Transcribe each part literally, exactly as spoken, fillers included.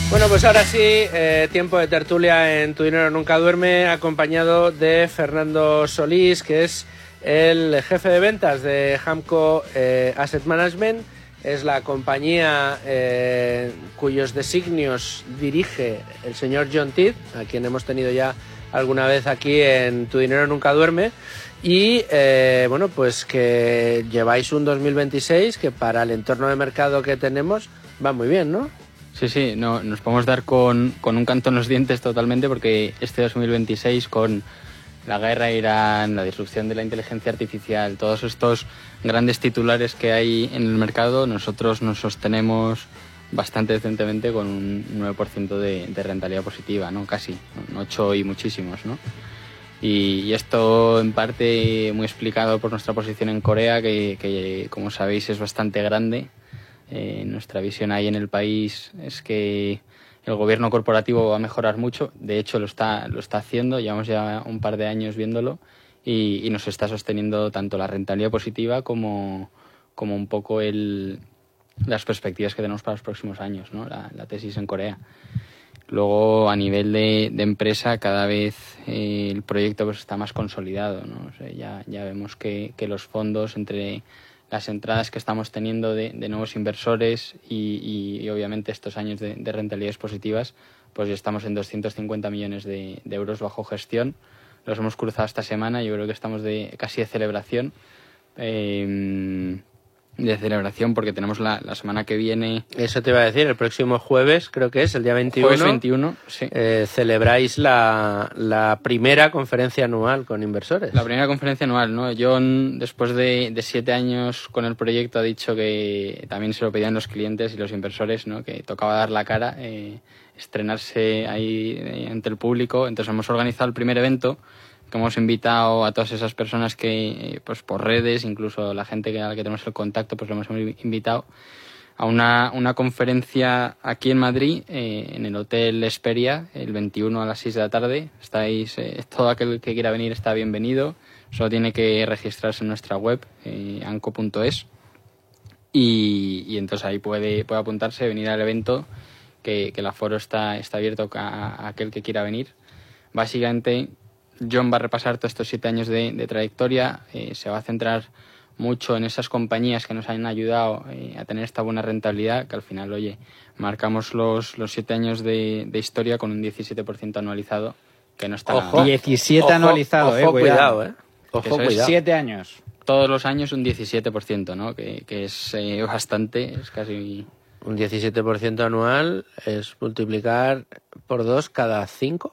Bueno, pues ahora sí, eh, tiempo de tertulia en Tu Dinero Nunca Duerme, acompañado de Fernando Solís, que es el jefe de ventas de Hamco eh, Asset Management. Es la compañía eh, cuyos designios dirige el señor John Tidd, a quien hemos tenido ya alguna vez aquí en Tu Dinero Nunca Duerme. Y eh, bueno, pues que lleváis un dos mil veintiséis que para el entorno de mercado que tenemos va muy bien, ¿no? Sí, sí, no, nos podemos dar con, con un canto en los dientes totalmente, porque este dos mil veintiséis, con la guerra a Irán, la disrupción de la inteligencia artificial, todos estos grandes titulares que hay en el mercado, nosotros nos sostenemos bastante decentemente con un nueve por ciento de, de rentabilidad positiva, ¿no? Casi, un ocho y muchísimos, ¿no? Y, y esto en parte muy explicado por nuestra posición en Corea, que, que como sabéis es bastante grande. Eh, nuestra visión ahí en el país es que el gobierno corporativo va a mejorar mucho, de hecho lo está, lo está haciendo, llevamos ya un par de años viéndolo y, y nos está sosteniendo tanto la rentabilidad positiva como, como un poco el, las perspectivas que tenemos para los próximos años, ¿no? la, la tesis en Corea. Luego, a nivel de, de empresa, cada vez eh, el proyecto pues, está más consolidado, ¿no? O sea, ya, ya vemos que, que los fondos, entre las entradas que estamos teniendo de, de nuevos inversores y, y, y obviamente estos años de, de rentabilidades positivas, pues ya estamos en doscientos cincuenta millones de, de euros bajo gestión. Los hemos cruzado esta semana, yo creo que estamos de casi de celebración. Eh, de celebración porque tenemos la, la semana que viene... Eso te iba a decir, el próximo jueves, creo que es, el día veintiuno. Jueves veintiuno, sí. Eh, celebráis la, la primera conferencia anual con inversores. La primera conferencia anual, ¿no? John, después de, de siete años con el proyecto, ha dicho que también se lo pedían los clientes y los inversores, ¿no? Que tocaba dar la cara, eh, estrenarse ahí eh, ante el público. Entonces hemos organizado el primer evento, que hemos invitado a todas esas personas que, pues por redes, incluso la gente a la que tenemos el contacto, pues lo hemos invitado a una, una conferencia aquí en Madrid, eh, en el Hotel Esperia, el veintiuno a las seis de la tarde. Estáis, eh, todo aquel que quiera venir está bienvenido, solo tiene que registrarse en nuestra web, eh, anco punto es, y, y entonces ahí puede, puede apuntarse, venir al evento, que, que el aforo está, está abierto a, a aquel que quiera venir. Básicamente, John va a repasar todos estos siete años de, de trayectoria, eh, se va a centrar mucho en esas compañías que nos han ayudado eh, a tener esta buena rentabilidad, que al final, oye, marcamos los, los siete años de, de historia con un diecisiete por ciento anualizado, que no está Ojo, nada. diecisiete ojo, anualizado, ojo, eh, cuidado. cuidado, eh. Ojo, Eso es cuidado. Siete años. Todos los años un diecisiete por ciento, ¿no? Que, que es eh, bastante, es casi... Un diecisiete por ciento anual es multiplicar por dos cada cinco.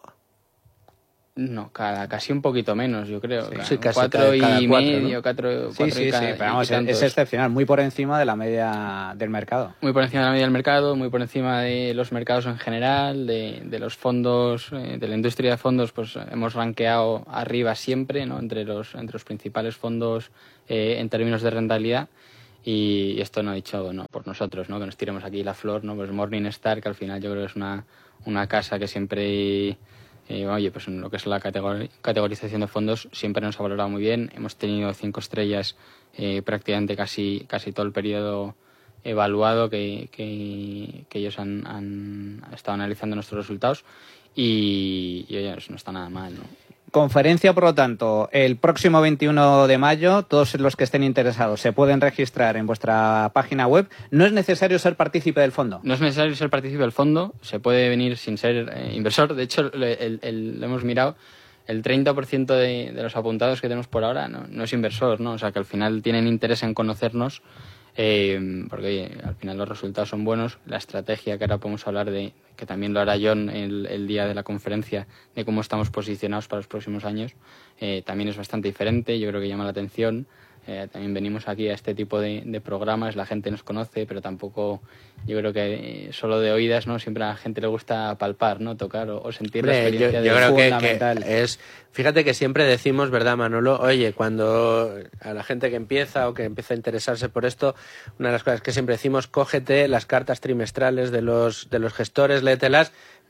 No, cada, casi un poquito menos, yo creo. Sí, sí, casi cuatro cada- y cada cuatro, medio, ¿no? cuatro, Sí, cuatro sí, y cada- sí, pero vamos, y tantos. es excepcional, muy por encima de la media del mercado. Muy por encima de la media del mercado, muy por encima de los mercados en general, de, de los fondos, eh, de la industria de fondos, pues hemos rankeado arriba siempre, ¿no? Entre los, entre los principales fondos eh, en términos de rentabilidad. Y esto no ha dicho no por nosotros, ¿no? Que nos tiremos aquí la flor, ¿no? Pues Morningstar, que al final yo creo que es una, una casa que siempre... Eh, oye, pues en lo que es la categor- categorización de fondos siempre nos ha valorado muy bien. Hemos tenido cinco estrellas eh, prácticamente casi, casi todo el periodo evaluado que, que, que ellos han, han estado analizando nuestros resultados y, y oye, no está nada mal, ¿no? Conferencia, por lo tanto, el próximo veintiuno de mayo, todos los que estén interesados se pueden registrar en vuestra página web. No es necesario ser partícipe del fondo. No es necesario ser partícipe del fondo, se puede venir sin ser eh, inversor. De hecho, el, el, el, lo hemos mirado, el treinta por ciento de, de los apuntados que tenemos por ahora no, no es inversor, ¿no? O sea, que al final tienen interés en conocernos, eh, porque oye, al final los resultados son buenos. La estrategia, que ahora podemos hablar de, que también lo hará John el, el día de la conferencia, de cómo estamos posicionados para los próximos años, eh, también es bastante diferente, yo creo que llama la atención. Eh, también venimos aquí a este tipo de, de programas, la gente nos conoce, pero tampoco, yo creo que eh, solo de oídas, ¿no? Siempre a la gente le gusta palpar, ¿no? Tocar o, o sentir Hombre, la experiencia. yo, de yo creo que, fundamental. que es... Fíjate que siempre decimos, ¿verdad, Manolo? Oye, cuando a la gente que empieza o que empieza a interesarse por esto, una de las cosas que siempre decimos, cógete las cartas trimestrales de los, de los gestores, léetelas,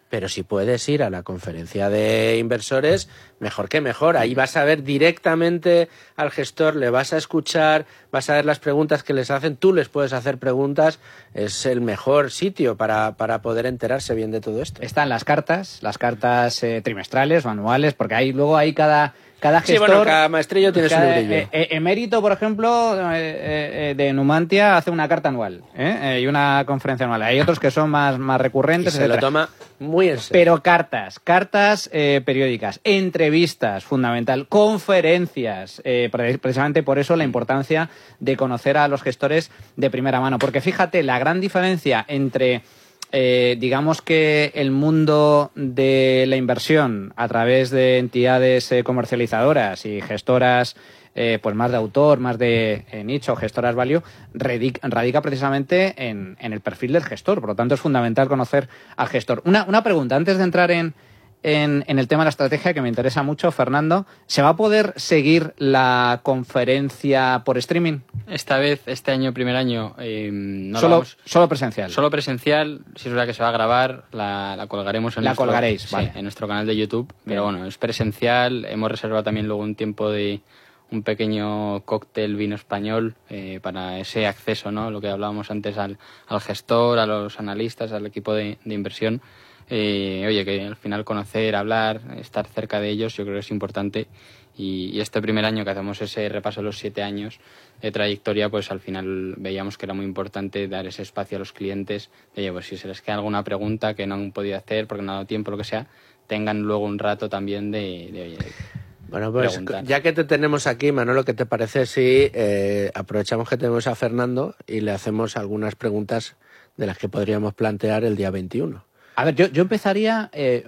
pero si puedes ir a la conferencia de inversores, mejor que mejor. Ahí vas a ver directamente al gestor, le vas a escuchar, vas a ver las preguntas que les hacen, tú les puedes hacer preguntas. Es el mejor sitio para, para poder enterarse bien de todo esto. Están las cartas, las cartas eh, trimestrales o anuales, porque ahí luego hay cada... Cada gestor, sí, bueno, cada maestrillo tiene cada, su librillo. Eh, eh, Emérito, por ejemplo, eh, eh, de Numantia hace una carta anual ¿eh? Eh, y una conferencia anual. Hay otros que son más, más recurrentes, y se etcétera. lo toma muy en serio. Pero cartas, cartas eh, periódicas, entrevistas, fundamental, conferencias. Eh, precisamente por eso la importancia de conocer a los gestores de primera mano. Porque fíjate, la gran diferencia entre... Eh, digamos que el mundo de la inversión a través de entidades eh, comercializadoras y gestoras eh, pues más de autor, más de eh, nicho, gestoras value, radica, radica precisamente en, en el perfil del gestor. Por lo tanto, es fundamental conocer al gestor. Una, una pregunta, antes de entrar en, en, en el tema de la estrategia, que me interesa mucho, Fernando, ¿se va a poder seguir la conferencia por streaming? Esta vez, este año, primer año, eh, no solo, lo vamos, solo presencial. Solo presencial, si es verdad que se va a grabar, la, la colgaremos en, la nuestro, colgaréis, sí, vale. en nuestro canal de YouTube. Bien. Pero bueno, es presencial. Hemos reservado también luego un tiempo de un pequeño cóctel vino español eh, para ese acceso, ¿no? Lo que hablábamos antes al, al gestor, a los analistas, al equipo de, de inversión. Eh, oye, que al final conocer, hablar, estar cerca de ellos, yo creo que es importante. Y, y este primer año que hacemos ese repaso de los siete años de trayectoria, pues al final veíamos que era muy importante dar ese espacio a los clientes, de oye, pues si se les queda alguna pregunta que no han podido hacer porque no ha dado tiempo, lo que sea, tengan luego un rato también de, de oye, bueno, pues preguntar. Ya que te tenemos aquí, Manolo, ¿qué te parece si eh, aprovechamos que tenemos a Fernando y le hacemos algunas preguntas de las que podríamos plantear el día veintiuno? A ver, yo, yo empezaría, eh,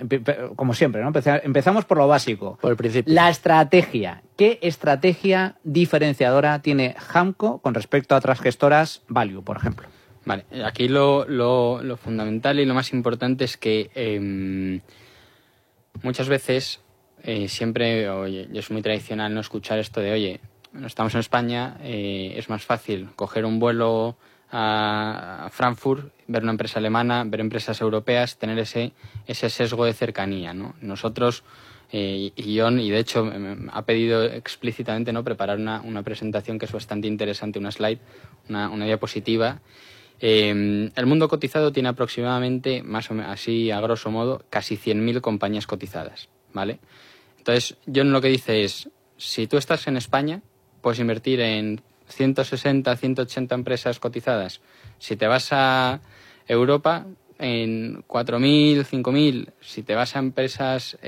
como siempre, ¿no? Empezamos por lo básico. Por el principio. La estrategia. ¿Qué estrategia diferenciadora tiene Hamco con respecto a otras gestoras value, por ejemplo? Vale, aquí lo, lo, lo fundamental y lo más importante es que eh, muchas veces, eh, siempre, oye, es muy tradicional no escuchar esto de, oye, estamos en España, eh, es más fácil coger un vuelo a Frankfurt, ver una empresa alemana, ver empresas europeas, tener ese, ese sesgo de cercanía, ¿no? Nosotros, eh, y John, y de hecho me ha pedido explícitamente, ¿no?, preparar una, una presentación que es bastante interesante, una slide, una, una diapositiva. Eh, el mundo cotizado tiene aproximadamente, más o menos, así a grosso modo, casi cien mil compañías cotizadas, ¿vale? Entonces, John lo que dice es, si tú estás en España, puedes invertir en ciento sesenta, ciento ochenta empresas cotizadas. Si te vas a Europa, en cuatro mil, cinco mil. Si te vas a empresas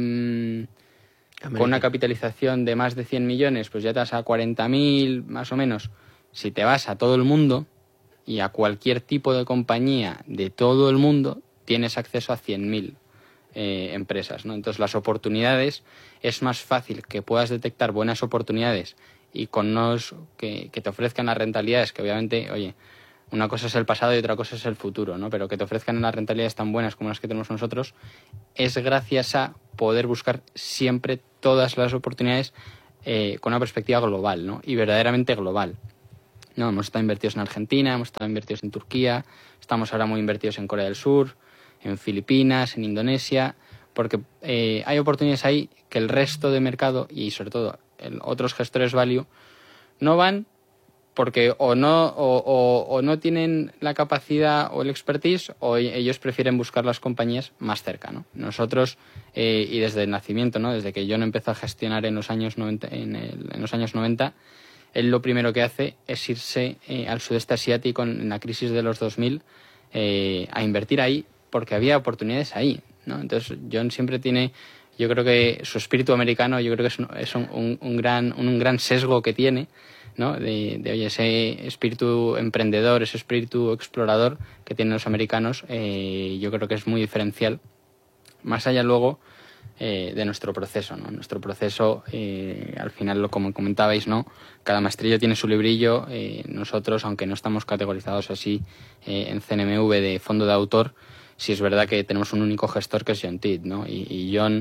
eh, con una capitalización de más de cien millones, pues ya te vas a cuarenta mil, más o menos. Si te vas a todo el mundo y a cualquier tipo de compañía de todo el mundo, tienes acceso a cien mil eh, empresas, ¿no? Entonces, las oportunidades, es más fácil que puedas detectar buenas oportunidades y con unos que, que te ofrezcan las rentabilidades, que obviamente, oye, una cosa es el pasado y otra cosa es el futuro, ¿no? Pero que te ofrezcan unas rentabilidades tan buenas como las que tenemos nosotros, es gracias a poder buscar siempre todas las oportunidades eh, con una perspectiva global, ¿no? Y verdaderamente global. No, hemos estado invertidos en Argentina, hemos estado invertidos en Turquía, estamos ahora muy invertidos en Corea del Sur, en Filipinas, en Indonesia, porque eh, hay oportunidades ahí que el resto de mercado y sobre todo el, otros gestores value no van porque o no o, o, o no tienen la capacidad o el expertise o ellos prefieren buscar las compañías más cerca, ¿no? Nosotros, eh, y desde el nacimiento, ¿no?, desde que yo no empecé a gestionar en los años noventa, en, el, en los años noventa, él lo primero que hace es irse eh, al sudeste asiático en, en la crisis de los dos mil eh, a invertir ahí porque había oportunidades ahí, ¿no? Entonces John siempre tiene, yo creo que su espíritu americano, yo creo que es un, es un, un, un gran un, un gran sesgo que tiene, ¿no? De, de oye, ese espíritu emprendedor, ese espíritu explorador que tienen los americanos, eh, yo creo que es muy diferencial. Más allá luego eh, de nuestro proceso, ¿no? Nuestro proceso, eh, al final, lo como comentabais, ¿no?, cada maestrillo tiene su librillo. Eh, nosotros, aunque no estamos categorizados así eh, en C N M V de fondo de autor, sí es verdad que tenemos un único gestor que es John Tidd, ¿no? Y, y John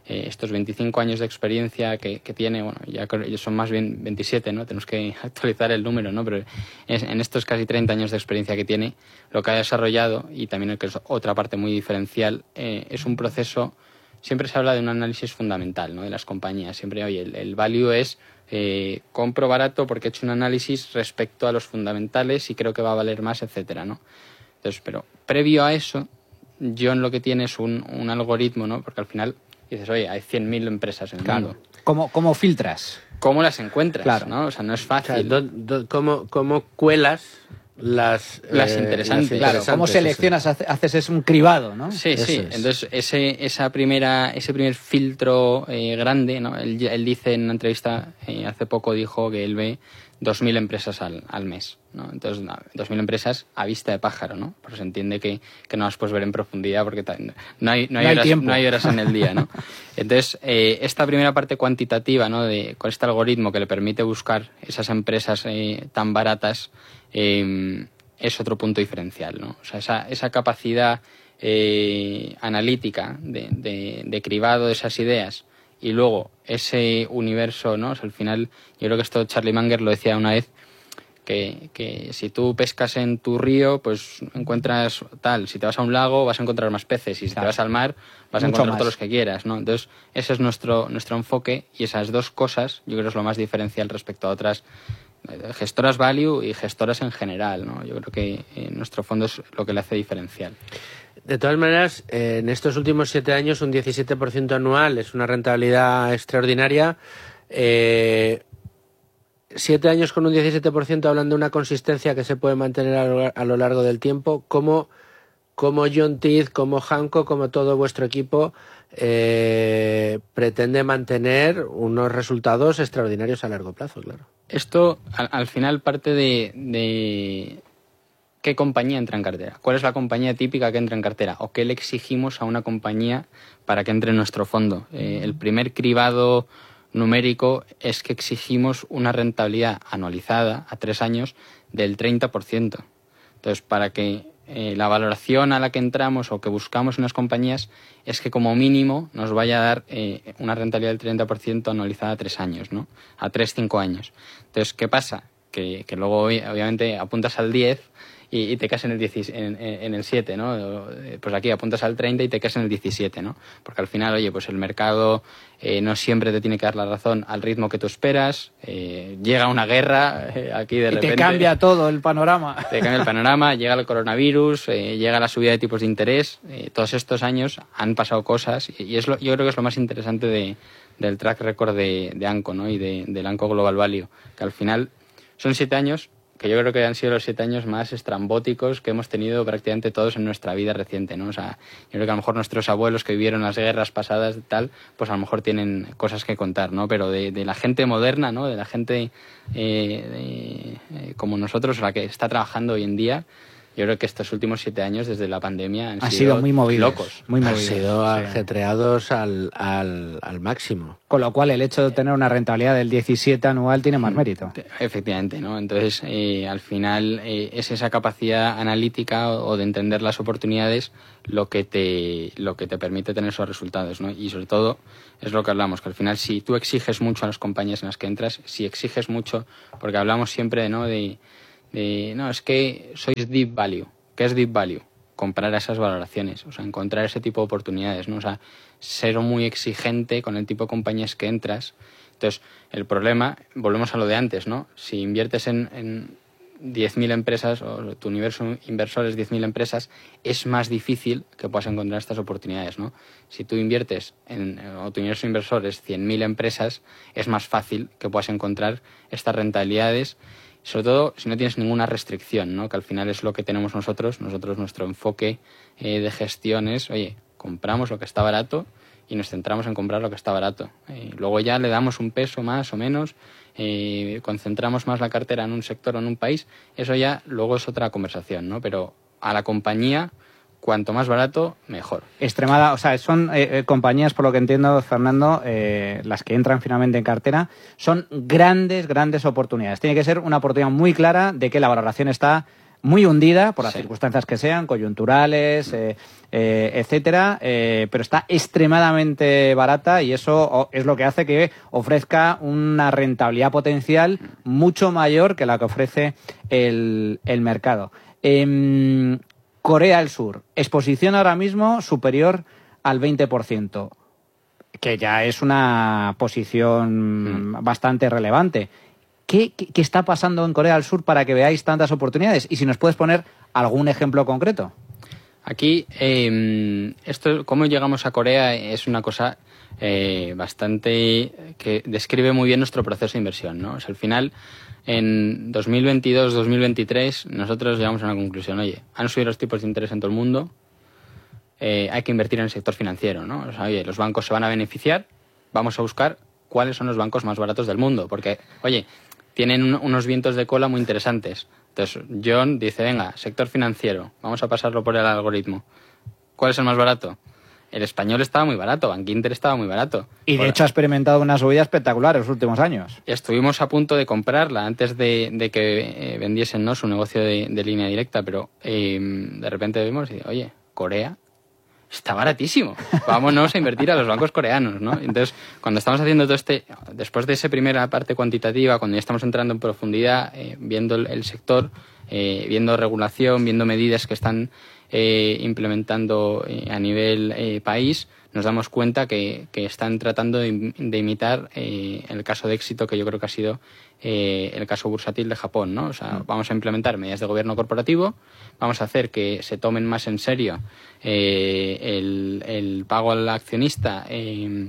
eh, estos veinticinco años de experiencia que, que tiene, bueno, ya son más bien veintisiete, ¿no? Tenemos que actualizar el número, ¿no? Pero es, en estos casi treinta años de experiencia que tiene, lo que ha desarrollado, y también que es otra parte muy diferencial, eh, es un proceso. Siempre se habla de un análisis fundamental, ¿no? De las compañías. Siempre, oye, el, el value es eh, compro barato porque he hecho un análisis respecto a los fundamentales y creo que va a valer más, etcétera, ¿no? Entonces, pero previo a eso, John lo que tiene es un, un algoritmo, ¿no? Porque al final dices, oye, hay cien mil empresas en el claro. mundo. ¿Cómo, ¿Cómo filtras? ¿Cómo las encuentras? Claro. ¿No? O sea, no es O fácil. sea, do, do, ¿cómo, ¿Cómo cuelas las, las, eh, interesantes. las Claro, interesantes? ¿cómo seleccionas? Hace, haces es un cribado, ¿no? Sí, Eso sí. es. Entonces, ese, esa primera, ese primer filtro eh, grande, ¿no? Él, él dice en una entrevista, eh, hace poco dijo que él ve dos mil empresas al, al mes, ¿no? Entonces, no, dos mil empresas a vista de pájaro, ¿no? Pues se entiende que, que no las puedes ver en profundidad porque no hay, no hay, No hay horas, tiempo. no hay horas en el día, ¿no? Entonces, eh, esta primera parte cuantitativa, ¿no? De, con este algoritmo que le permite buscar esas empresas eh, tan baratas, eh, es otro punto diferencial, ¿no? O sea, esa, esa capacidad eh, analítica de, de, de cribado de esas ideas y luego ese universo, ¿no? O sea, al final, yo creo que esto Charlie Munger lo decía una vez, que, que si tú pescas en tu río, pues encuentras tal, si te vas a un lago vas a encontrar más peces y si Claro. te vas al mar vas a Mucho encontrar más. todos los que quieras, ¿no? Entonces, ese es nuestro, nuestro enfoque y esas dos cosas yo creo que es lo más diferencial respecto a otras gestoras value y gestoras en general, ¿no? Yo creo que eh, nuestro fondo es lo que le hace diferencial. De todas maneras, eh, en estos últimos siete años un diecisiete por ciento anual es una rentabilidad extraordinaria. Eh, siete años con un diecisiete por ciento hablando de una consistencia que se puede mantener a lo, a lo largo del tiempo. ¿Cómo, cómo John Teeth, como Hanco, como todo vuestro equipo eh, pretende mantener unos resultados extraordinarios a largo plazo, claro? Esto, al, al final, parte de, de qué compañía entra en cartera. ¿Cuál es la compañía típica que entra en cartera? ¿O qué le exigimos a una compañía para que entre en nuestro fondo? Eh, el primer cribado numérico es que exigimos una rentabilidad anualizada a tres años del treinta por ciento. Entonces, para que eh, la valoración a la que entramos o que buscamos en las compañías es que como mínimo nos vaya a dar eh, una rentabilidad del treinta por ciento anualizada a tres años, ¿no? A tres, cinco años. Entonces, ¿qué pasa? Que, que luego obviamente apuntas al diez y, y te quedas en el, diez, en, en el siete, ¿no? Pues aquí apuntas al treinta y te quedas en el diecisiete, ¿no? Porque al final, oye, pues el mercado eh, no siempre te tiene que dar la razón al ritmo que tú esperas, eh, llega una guerra eh, aquí de y repente... te cambia todo el panorama. Te cambia el panorama, llega el coronavirus, eh, llega la subida de tipos de interés, eh, todos estos años han pasado cosas y, y es lo, yo creo que es lo más interesante de, del track record de, de ANCO, ¿no? Y de, del ANCO Global Value, que al final son siete años que yo creo que han sido los siete años más estrambóticos que hemos tenido prácticamente todos en nuestra vida reciente, ¿no? O sea, yo creo que a lo mejor nuestros abuelos que vivieron las guerras pasadas y tal, pues a lo mejor tienen cosas que contar, ¿no? Pero de, de la gente moderna, ¿no? De la gente eh, de, eh, como nosotros, la que está trabajando hoy en día, yo creo que estos últimos siete años desde la pandemia han, Han sido, sido muy movidos. locos. Muy Han movidos. sido Sí. ajetreados al, al, al máximo. Con lo cual, el hecho de tener una rentabilidad del diecisiete anual tiene más mérito. Efectivamente, ¿no? Entonces, eh, al final eh, es esa capacidad analítica o, o de entender las oportunidades lo que te lo que te permite tener esos resultados, ¿no? Y sobre todo es lo que hablamos, que al final si tú exiges mucho a las compañías en las que entras, si exiges mucho, porque hablamos siempre, ¿no? De, de no, es que sois deep value. ¿Qué es deep value? Comprar a esas valoraciones, o sea, encontrar ese tipo de oportunidades, ¿no? O sea, ser muy exigente con el tipo de compañías que entras. Entonces, el problema, volvemos a lo de antes, ¿no? Si inviertes en, en diez mil empresas o tu universo inversor es diez mil empresas, es más difícil que puedas encontrar estas oportunidades, ¿no? Si tú inviertes en, o tu universo inversor es cien mil empresas, es más fácil que puedas encontrar estas rentabilidades, sobre todo si no tienes ninguna restricción, ¿no? Que al final es lo que tenemos nosotros. Nosotros, nuestro enfoque eh, de gestión es, oye, compramos lo que está barato y nos centramos en comprar lo que está barato. Eh, luego ya le damos un peso más o menos, eh, concentramos más la cartera en un sector o en un país, eso ya luego es otra conversación, ¿no? Pero a la compañía, cuanto más barato, mejor. Extremada, o sea, son eh, eh, compañías, por lo que entiendo, Fernando, eh, las que entran finalmente en cartera, son grandes, grandes oportunidades. Tiene que ser una oportunidad muy clara de que la valoración está muy hundida por las Sí. circunstancias que sean, coyunturales, eh, eh, etcétera, eh, pero está extremadamente barata y eso es lo que hace que ofrezca una rentabilidad potencial mucho mayor que la que ofrece el, el mercado. Eh, Corea del Sur, exposición ahora mismo superior al veinte por ciento, que ya es una posición mm. bastante relevante. ¿Qué, qué, ¿Qué está pasando en Corea del Sur para que veáis tantas oportunidades? Y si nos puedes poner algún ejemplo concreto. Aquí, eh, esto, cómo llegamos a Corea es una cosa eh, bastante que describe muy bien nuestro proceso de inversión, ¿no? O sea, al final, en dos mil veintidós dos mil veintitrés, nosotros llegamos a una conclusión. Oye, han subido los tipos de interés en todo el mundo, eh, hay que invertir en el sector financiero, ¿no? O sea, oye, los bancos se van a beneficiar, vamos a buscar cuáles son los bancos más baratos del mundo, porque, oye, tienen un, unos vientos de cola muy interesantes. Entonces, John dice, venga, sector financiero, vamos a pasarlo por el algoritmo. ¿Cuál es el más barato? El español estaba muy barato, Bankinter estaba muy barato. Y de Ahora, hecho ha experimentado una subida espectacular en los últimos años. Estuvimos a punto de comprarla antes de, de que eh, vendiesen, ¿no?, su negocio de, de línea directa, pero eh, de repente vemos y, oye, Corea está baratísimo, vámonos a invertir a los bancos coreanos, ¿no? Entonces, cuando estamos haciendo todo este, después de esa primera parte cuantitativa, cuando ya estamos entrando en profundidad, eh, viendo el, el sector, eh, viendo regulación, viendo medidas que están eh, implementando eh, a nivel eh, país, nos damos cuenta que, que están tratando de, de imitar eh, el caso de éxito que yo creo que ha sido eh, el caso bursátil de Japón, ¿no? O sea, vamos a implementar medidas de gobierno corporativo, vamos a hacer que se tomen más en serio eh, el, el pago al accionista, eh,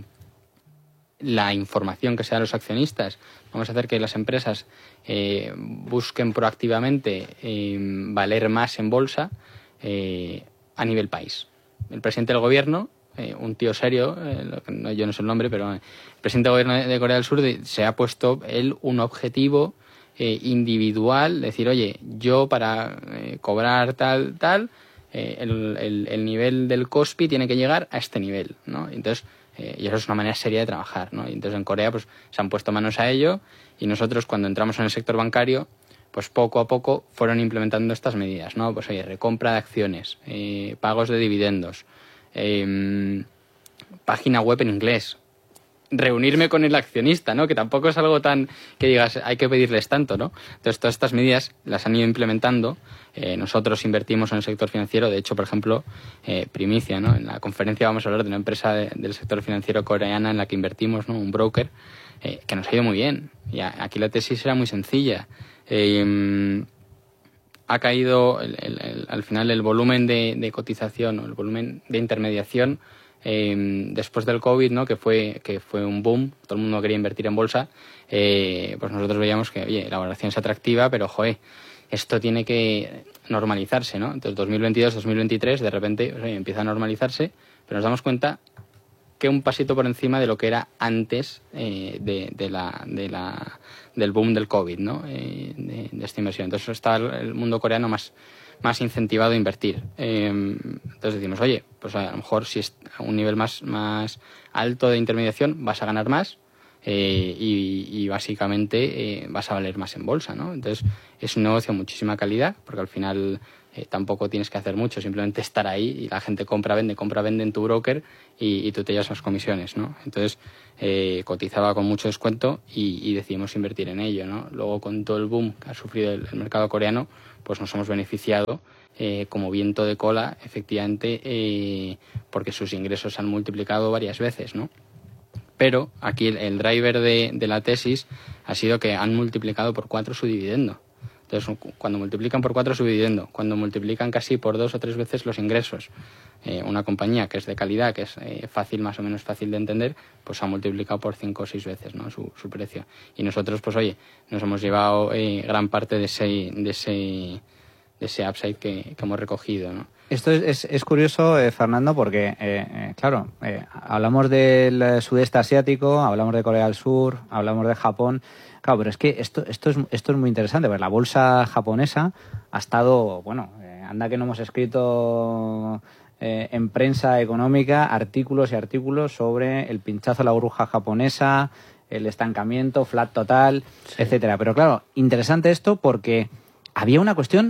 la información que se da a los accionistas, vamos a hacer que las empresas eh, busquen proactivamente eh, valer más en bolsa eh, a nivel país. El presidente del gobierno, Eh, un tío serio, eh, yo no sé el nombre, pero el presidente del gobierno de Corea del Sur de, se ha puesto él un objetivo eh, individual, decir, oye, yo para eh, cobrar tal, tal, eh, el, el, el nivel del Kospi tiene que llegar a este nivel, ¿no? Entonces, eh, y eso es una manera seria de trabajar, ¿no? Y entonces en Corea pues se han puesto manos a ello y nosotros cuando entramos en el sector bancario, pues poco a poco fueron implementando estas medidas, ¿no? Pues oye, recompra de acciones, eh, pagos de dividendos, Eh, página web en inglés, reunirme con el accionista, ¿no? Que tampoco es algo tan que digas hay que pedirles tanto, ¿no? Entonces todas estas medidas las han ido implementando. Eh, nosotros invertimos en el sector financiero, de hecho, por ejemplo, eh, primicia, ¿no? En la conferencia vamos a hablar de una empresa de, del sector financiero coreana en la que invertimos, ¿no? Un broker eh, que nos ha ido muy bien. Y aquí la tesis era muy sencilla. Eh, ha caído el, el, el, al final el volumen de, de cotización o el volumen de intermediación eh, después del COVID, ¿no? que fue que fue un boom, todo el mundo quería invertir en bolsa, eh, pues nosotros veíamos que, oye, la valoración es atractiva, pero, joder, esto tiene que normalizarse, ¿no? Entonces, dos mil veintidós dos mil veintitrés, de repente, pues, oye, empieza a normalizarse, pero nos damos cuenta que un pasito por encima de lo que era antes eh, de, de la, de la, del boom del COVID, ¿no? Eh, de, de esta inversión. Entonces está el mundo coreano más, más incentivado a invertir. Eh, entonces decimos, oye, pues a lo mejor si es a un nivel más, más alto de intermediación vas a ganar más eh, y, y básicamente eh, vas a valer más en bolsa, ¿no? Entonces es un negocio de muchísima calidad porque al final Eh, tampoco tienes que hacer mucho, simplemente estar ahí y la gente compra, vende, compra, vende en tu broker y, y tú te llevas las comisiones, ¿no? Entonces, eh, cotizaba con mucho descuento y, y decidimos invertir en ello, ¿no? Luego, con todo el boom que ha sufrido el, el mercado coreano, pues nos hemos beneficiado eh, como viento de cola, efectivamente, eh, porque sus ingresos se han multiplicado varias veces, ¿no? Pero aquí el, el driver de, de la tesis ha sido que han multiplicado por cuatro su dividendo. Entonces, cuando multiplican por cuatro su dividendo, cuando multiplican casi por dos o tres veces los ingresos, eh, una compañía que es de calidad, que es eh, fácil, más o menos fácil de entender, pues ha multiplicado por cinco o seis veces, ¿no? su, su precio. Y nosotros, pues oye, nos hemos llevado eh, gran parte de ese, de ese, de ese upside que, que hemos recogido, ¿no? Esto es, es, es curioso, eh, Fernando, porque, eh, eh, claro, eh, hablamos del sudeste asiático, hablamos de Corea del Sur, hablamos de Japón. Claro, pero es que esto, esto, es, esto es muy interesante, porque la bolsa japonesa ha estado, bueno, eh, anda que no hemos escrito eh, en prensa económica artículos y artículos sobre el pinchazo a la burbuja japonesa, el estancamiento, flat total, sí, etcétera. Pero claro, interesante esto porque había una cuestión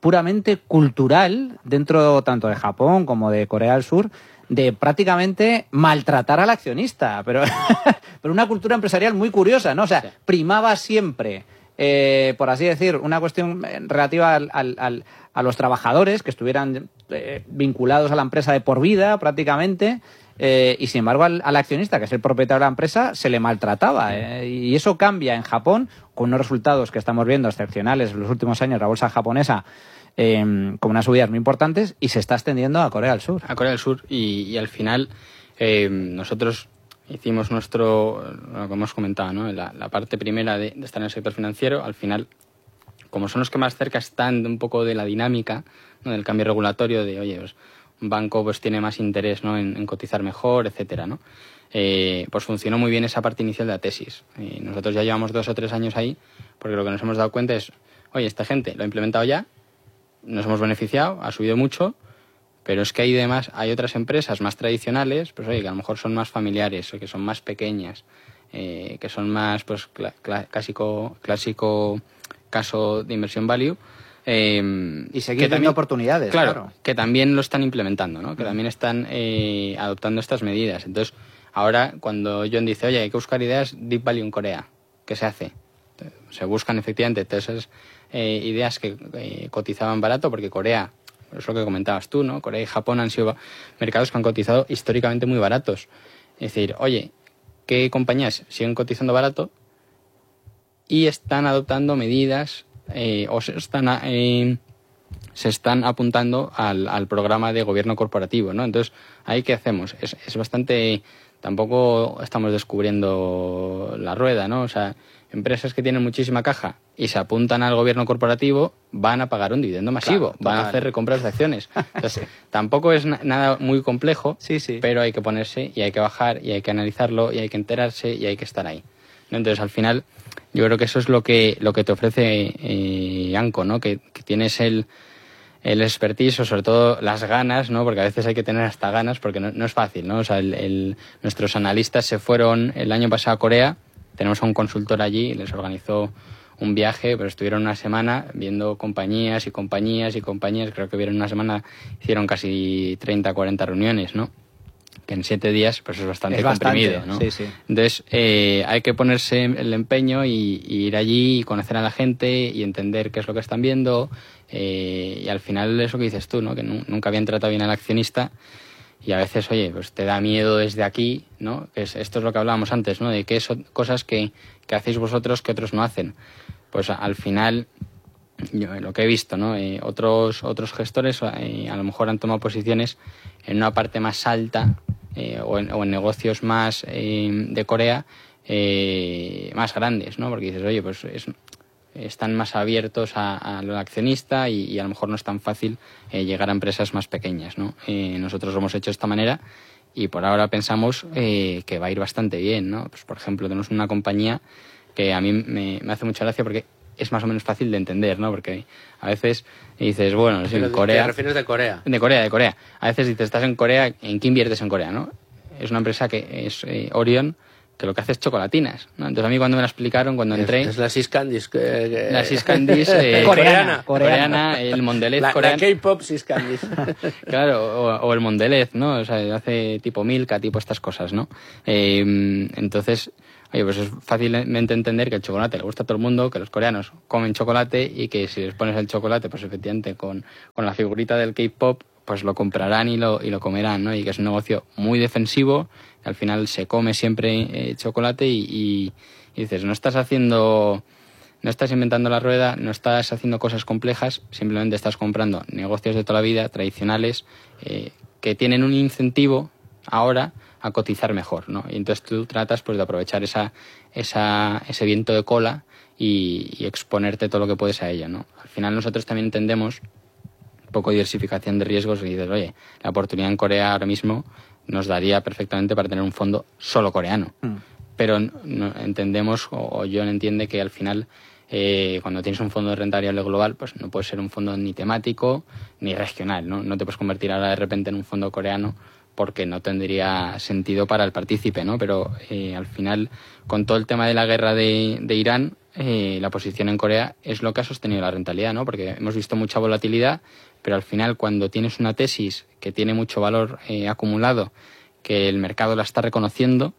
puramente cultural dentro tanto de Japón como de Corea del Sur, de prácticamente maltratar al accionista, pero, pero una cultura empresarial muy curiosa, ¿no? O sea, sí. primaba siempre, eh, por así decir, una cuestión relativa al, al, al, a los trabajadores que estuvieran eh, vinculados a la empresa de por vida prácticamente, eh, y sin embargo al, al accionista, que es el propietario de la empresa, se le maltrataba. Eh, y eso cambia en Japón con unos resultados que estamos viendo excepcionales en los últimos años, la bolsa japonesa, Eh, con unas subidas muy importantes, y se está extendiendo a Corea del Sur. A Corea del Sur y, y al final eh, nosotros hicimos nuestro, lo que hemos comentado, ¿no? la, la parte primera de, de estar en el sector financiero. Al final, como son los que más cerca están de un poco de la dinámica, ¿no? del cambio regulatorio, de oye, pues, un banco pues tiene más interés, ¿no? en, en cotizar mejor, etcétera, ¿no? Eh, pues funcionó muy bien esa parte inicial de la tesis. Eh, nosotros ya llevamos dos o tres años ahí, porque lo que nos hemos dado cuenta es, oye, esta gente lo ha implementado ya, nos hemos beneficiado, ha subido mucho, pero es que hay demás, hay otras empresas más tradicionales, pues oye, que a lo mejor son más familiares o que son más pequeñas, eh, que son más, pues, cl- cl- clásico, clásico caso de inversión value. Eh, y seguir teniendo oportunidades, claro, claro. Que también lo están implementando, ¿no? Que también están eh, adoptando estas medidas. Entonces, ahora, cuando John dice, oye, hay que buscar ideas Deep Value en Corea, ¿qué se hace? Se buscan efectivamente todas esas eh, ideas que eh, cotizaban barato, porque Corea, es lo que comentabas tú, ¿no? Corea y Japón han sido mercados que han cotizado históricamente muy baratos. Es decir, oye, ¿qué compañías siguen cotizando barato y están adoptando medidas eh, o se están, eh, se están apuntando al, al programa de gobierno corporativo, ¿no? Entonces, ¿ahí qué hacemos? Es, es bastante... Tampoco estamos descubriendo la rueda, ¿no? O sea, empresas que tienen muchísima caja y se apuntan al gobierno corporativo van a pagar un dividendo masivo, claro, van a hacer recompras de acciones. Entonces, sí. Tampoco es na- nada muy complejo, sí, sí. pero hay que ponerse y hay que bajar y hay que analizarlo y hay que enterarse y hay que estar ahí. Entonces, al final, yo creo que eso es lo que lo que te ofrece eh, Anco, ¿no? Que, que tienes el el expertise o sobre todo las ganas, ¿no? Porque a veces hay que tener hasta ganas porque no, no es fácil, ¿no? O sea, el, el, nuestros analistas se fueron el año pasado a Corea, tenemos a un consultor allí, les organizó un viaje, pero estuvieron una semana viendo compañías y compañías y compañías, creo que vieron una semana, hicieron casi treinta, cuarenta reuniones, ¿no? Que en siete días pues es bastante es comprimido, bastante, ¿no? Sí, sí. Entonces eh, hay que ponerse el empeño y, y ir allí y conocer a la gente y entender qué es lo que están viendo eh, y al final eso que dices tú, ¿no? Que nu- nunca habían tratado bien al accionista y a veces, oye, pues te da miedo desde aquí, ¿no? Que es, esto es lo que hablábamos antes, ¿no? De qué son cosas que, que hacéis vosotros que otros no hacen. Pues a, al final, yo lo que he visto, ¿no? Eh, otros otros gestores eh, a lo mejor han tomado posiciones en una parte más alta eh, o, en, o en negocios más eh, de Corea eh, más grandes, ¿no? Porque dices, oye, pues es, están más abiertos a, al accionista y, y a lo mejor no es tan fácil eh, llegar a empresas más pequeñas, ¿no? Eh, nosotros lo hemos hecho de esta manera y por ahora pensamos eh, que va a ir bastante bien, ¿no? Pues por ejemplo, tenemos una compañía que a mí me, me hace mucha gracia porque es más o menos fácil de entender, ¿no? Porque a veces dices, bueno, si en Corea... ¿Te refieres de Corea? De Corea, de Corea. A veces dices, estás en Corea, ¿en qué inviertes en Corea, no? Es una empresa que es eh, Orion, que lo que hace es chocolatinas, ¿no? Entonces a mí cuando me la explicaron, cuando entré... Es, es la Sis Candies. Que, que... La Sis Candies... Eh, coreana, coreana. Coreana, el Mondelez la, coreano. La K-pop Sis Candies. Claro, o, o el Mondelez, ¿no? O sea, hace tipo Milka, tipo estas cosas, ¿no? Eh, entonces... Oye, pues es fácilmente entender que el chocolate le gusta a todo el mundo, que los coreanos comen chocolate y que si les pones el chocolate, pues efectivamente con, con la figurita del K-pop, pues lo comprarán y lo, y lo comerán, ¿no? Y que es un negocio muy defensivo, que al final se come siempre eh, chocolate y, y, y dices, no estás haciendo, no estás inventando la rueda, no estás haciendo cosas complejas, simplemente estás comprando negocios de toda la vida, tradicionales, eh, que tienen un incentivo ahora a cotizar mejor, ¿no? Y entonces tú tratas pues de aprovechar esa, esa, ese viento de cola y, y exponerte todo lo que puedes a ello, ¿no? Al final nosotros también entendemos un poco de diversificación de riesgos y dices, oye, la oportunidad en Corea ahora mismo nos daría perfectamente para tener un fondo solo coreano. Mm. Pero no, entendemos, o, o John entiende que al final eh, cuando tienes un fondo de renta variable global, pues no puede ser un fondo ni temático ni regional, ¿no? No te puedes convertir ahora de repente en un fondo coreano porque no tendría sentido para el partícipe, ¿no? Pero eh, al final, con todo el tema de la guerra de, de Irán, eh, la posición en Corea es lo que ha sostenido la rentabilidad, ¿no? Porque hemos visto mucha volatilidad, pero al final cuando tienes una tesis que tiene mucho valor eh, acumulado, que el mercado la está reconociendo,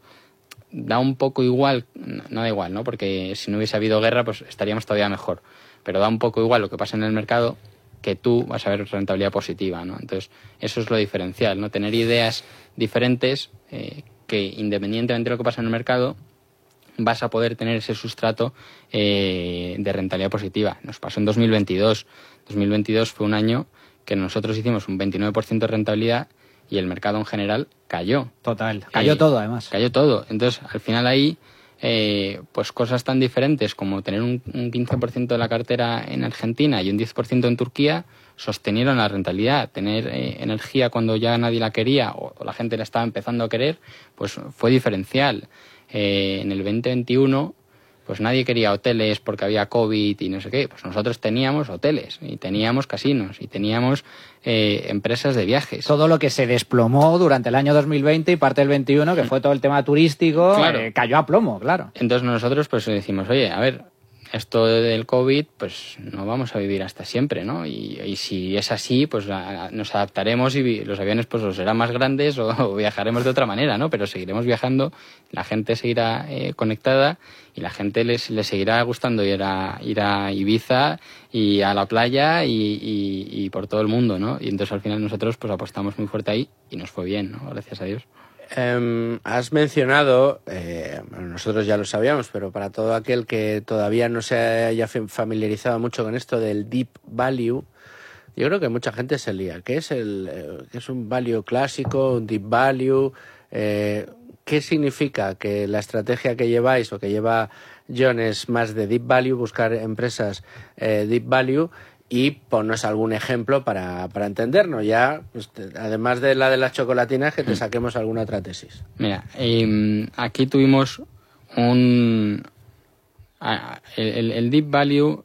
da un poco igual, no da igual, ¿no? Porque si no hubiese habido guerra, pues estaríamos todavía mejor. Pero da un poco igual lo que pasa en el mercado, que tú vas a ver rentabilidad positiva, ¿no? Entonces, eso es lo diferencial, ¿no? Tener ideas diferentes eh, que, independientemente de lo que pasa en el mercado, vas a poder tener ese sustrato eh, de rentabilidad positiva. Nos pasó en dos mil veintidós. dos mil veintidós fue un año que nosotros hicimos un veintinueve por ciento de rentabilidad y el mercado en general cayó. Total, cayó eh, todo además. Cayó todo. Entonces, al final ahí, eh, pues cosas tan diferentes como tener un, un quince por ciento de la cartera en Argentina y un diez por ciento en Turquía sostenieron la rentabilidad. Tener eh, energía cuando ya nadie la quería o, o la gente la estaba empezando a querer, pues fue diferencial. Eh, en el veinte veintiuno, pues nadie quería hoteles porque había COVID y no sé qué. Pues nosotros teníamos hoteles y teníamos casinos y teníamos eh, empresas de viajes. Todo lo que se desplomó durante el año dos mil veinte y parte del veintiuno, que fue todo el tema turístico, Claro. eh, cayó a plomo, claro. Entonces nosotros pues decimos, oye, a ver, esto del COVID, pues no vamos a vivir hasta siempre, ¿no? Y, y si es así, pues a, a, nos adaptaremos y vi, los aviones pues o serán más grandes o, o viajaremos de otra manera, ¿no? Pero seguiremos viajando, la gente seguirá eh, conectada y la gente les, les seguirá gustando ir a, ir a Ibiza y a la playa y, y, y por todo el mundo, ¿no? Y entonces al final nosotros pues apostamos muy fuerte ahí y nos fue bien, ¿no? Gracias a Dios. Um, has mencionado, eh, bueno, nosotros ya lo sabíamos, pero para todo aquel que todavía no se haya familiarizado mucho con esto del deep value, yo creo que mucha gente se lía. ¿Qué es el, eh, qué es un value clásico, un deep value? Eh, ¿Qué significa que la estrategia que lleváis o que lleva John es más de deep value, buscar empresas eh, deep value? Y ponnos algún ejemplo para, para entendernos. Ya, pues, te, además de la de las chocolatinas, que te saquemos alguna otra tesis. Mira, eh, aquí tuvimos un... El, el deep value,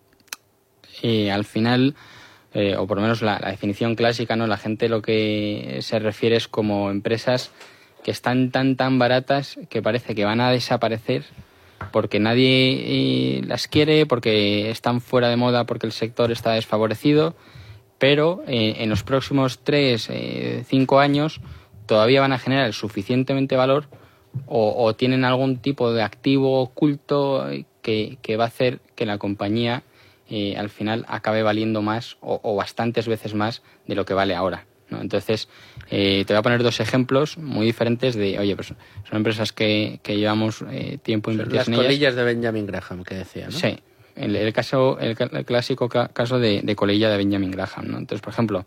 eh, al final, eh, o por lo menos la, la definición clásica, ¿no? La gente lo que se refiere es como empresas que están tan, tan baratas que parece que van a desaparecer porque nadie eh, las quiere, porque están fuera de moda, porque el sector está desfavorecido, pero eh, en los próximos tres, eh, cinco años todavía van a generar suficientemente valor o, o tienen algún tipo de activo oculto que, que va a hacer que la compañía eh, al final acabe valiendo más o, o bastantes veces más de lo que vale ahora, ¿no? Entonces, eh, te voy a poner dos ejemplos muy diferentes de, oye, pues son empresas que, que llevamos eh, tiempo invirtiendo en ellas. Las colillas de Benjamin Graham, que decía, ¿no? Sí, el, el caso, el, el clásico ca, caso de, de colilla de Benjamin Graham, ¿no? Entonces, por ejemplo,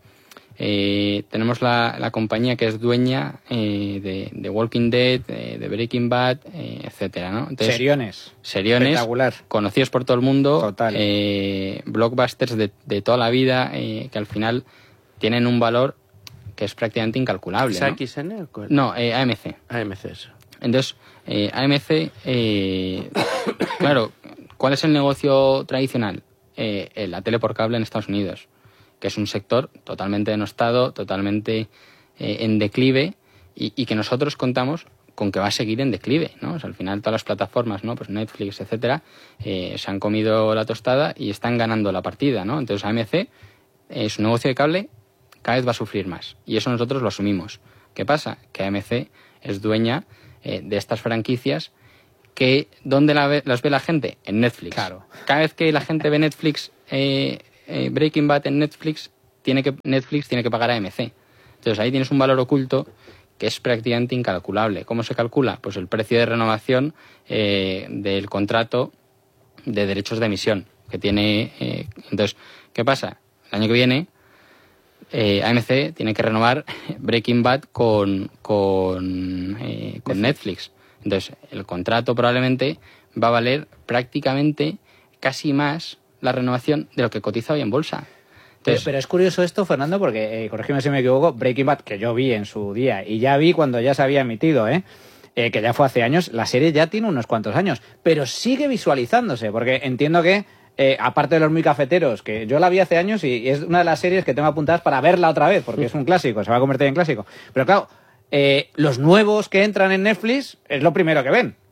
eh, tenemos la, la compañía que es dueña eh, de, de Walking Dead, eh, de Breaking Bad, eh, etcétera, ¿no? Entonces, seriones. Seriones, espectacular, conocidos por todo el mundo. Total. Eh, blockbusters de, de toda la vida, eh, que al final tienen un valor que es prácticamente incalculable, ¿no? ¿A X N? No, eh, A M C. A M C, eso. Entonces, eh, A M C, eh, claro, ¿cuál es el negocio tradicional? Eh, la tele por cable en Estados Unidos, que es un sector totalmente denostado, totalmente eh, en declive y, y que nosotros contamos con que va a seguir en declive, ¿no? O sea, al final todas las plataformas, ¿no? Pues Netflix, etcétera, eh, se han comido la tostada y están ganando la partida, ¿no? Entonces A M C, eh, su negocio de cable cada vez va a sufrir más y eso nosotros lo asumimos. ¿Qué pasa? Que A M C es dueña eh, de estas franquicias que ¿dónde la ve, las ve la gente? En Netflix. Claro. Cada vez que la gente ve Netflix, eh, eh, Breaking Bad en Netflix, tiene que Netflix tiene que pagar a A M C. Entonces ahí tienes un valor oculto que es prácticamente incalculable. ¿Cómo se calcula? Pues el precio de renovación eh, del contrato de derechos de emisión que tiene. Eh, entonces, ¿qué pasa? El año que viene Eh, A M C tiene que renovar Breaking Bad con, con, eh, con Netflix. Entonces, el contrato probablemente va a valer prácticamente casi más la renovación de lo que cotiza hoy en bolsa. Entonces, pero, pero es curioso esto, Fernando, porque, eh, corrígeme si me equivoco, Breaking Bad, que yo vi en su día, y ya vi cuando ya se había emitido, ¿eh? Eh, que ya fue hace años, la serie ya tiene unos cuantos años, pero sigue visualizándose, porque entiendo que Eh, aparte de los muy cafeteros, que yo la vi hace años y es una de las series que tengo apuntadas para verla otra vez, porque es un clásico, se va a convertir en clásico. Pero claro, eh, los nuevos que entran en Netflix es lo primero que ven.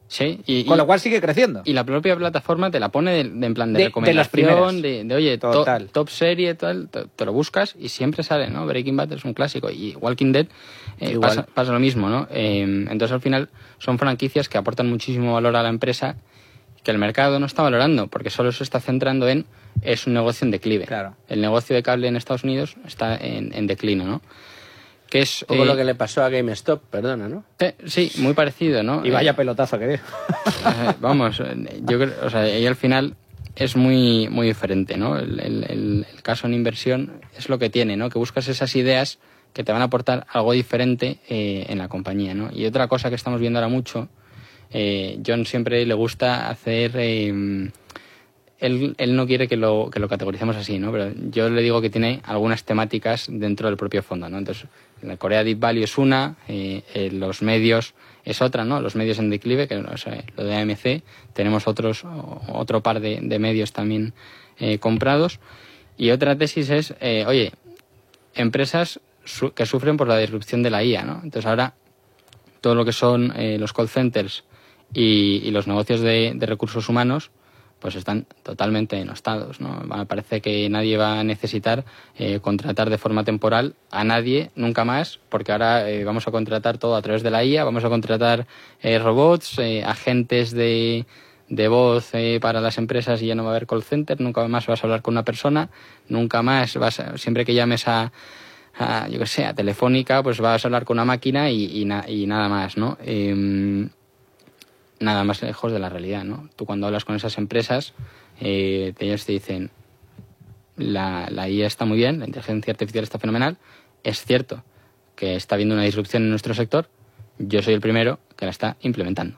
Sí, y, Con y, lo cual sigue creciendo. Y la propia plataforma te la pone de, de en plan de, De- recomendación, de de, de, oye, to, Total. top serie, tal, te, te lo buscas y siempre sale, ¿no? Breaking Bad es un clásico y Walking Dead eh, Igual. pasa, pasa lo mismo, ¿no? Eh, entonces al final son franquicias que aportan muchísimo valor a la empresa que el mercado no está valorando porque solo se está centrando en es un negocio en declive. Claro. El negocio de cable en Estados Unidos está en, en declino, ¿no? Que es Un poco eh, lo que le pasó a GameStop, perdona, ¿no? eh, sí, muy parecido, ¿no? Y vaya Eh, pelotazo que dio. Eh, vamos, eh, yo creo, o sea, y al final es muy muy diferente, ¿no? El, el, el, el caso en inversión es lo que tiene, ¿no? Que buscas esas ideas que te van a aportar algo diferente eh, en la compañía, ¿no? Y otra cosa que estamos viendo ahora mucho, eh, John siempre le gusta hacer, eh, él, él no quiere que lo que lo categoricemos así, ¿no? Pero yo le digo que tiene algunas temáticas dentro del propio fondo, ¿no? Entonces, la Corea Deep Value es una, eh, eh, los medios es otra, ¿no? Los medios en declive, que o sea, lo de A M C, tenemos otros otro par de, de medios también eh, comprados. Y otra tesis es, eh, oye, empresas su que sufren por la disrupción de la I A, ¿no? Entonces ahora todo lo que son eh, los call centers y, y los negocios de, de recursos humanos pues están totalmente denostados, ¿no? Parece que nadie va a necesitar eh, contratar de forma temporal a nadie nunca más, porque ahora eh, vamos a contratar todo a través de la I A, vamos a contratar eh, robots, eh, agentes de, de voz eh, para las empresas y ya no va a haber call center, nunca más vas a hablar con una persona, nunca más vas a, siempre que llames a, a yo qué sé, a Telefónica, pues vas a hablar con una máquina y, y, na, y nada más, ¿no? Eh, nada más lejos de la realidad, ¿no? Tú cuando hablas con esas empresas, eh, ellos te dicen la, la I A está muy bien, la inteligencia artificial está fenomenal, es cierto que está habiendo una disrupción en nuestro sector, yo soy el primero que la está implementando.